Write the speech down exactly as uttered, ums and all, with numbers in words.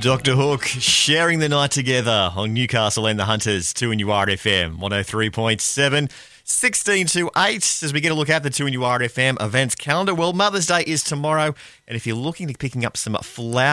Doctor Hook sharing the night together on Newcastle and the Hunters, two N U R F M, one oh three point seven. sixteen to eight as we get a look at the two N U R F M events calendar. Well, Mother's Day is tomorrow, and if you're looking to picking up some flowers,